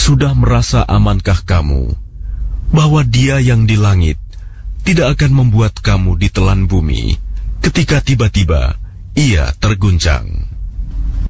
Sudah merasa amankah kamu bahwa Dia yang di langit tidak akan membuat kamu ditelan bumi ketika tiba-tiba Ia terguncang?